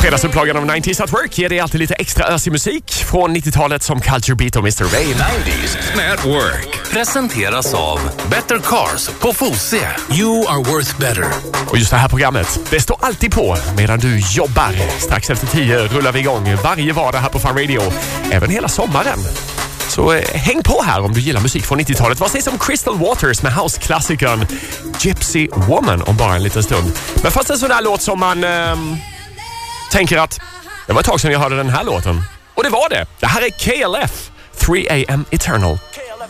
Fredagsupplagan av 90s at Work ger dig alltid lite extra ösig musik från 90-talet som Culture Beat och Mr. Rain. 90s at Work presenteras av Better Cars på Fosie. You are worth better. Och just det här programmet, det står alltid på medan du jobbar. Strax efter 10 rullar vi igång varje vardag här på Fun Radio, även hela sommaren. Så häng på här om du gillar musik från 90-talet. Vad sägs om Crystal Waters med house-klassikern Gypsy Woman om bara en liten stund. Men först en sån här låt som man tänker att det var ett tag sedan jag hörde den här låten. Och det var det. Det här är KLF, 3 AM Eternal.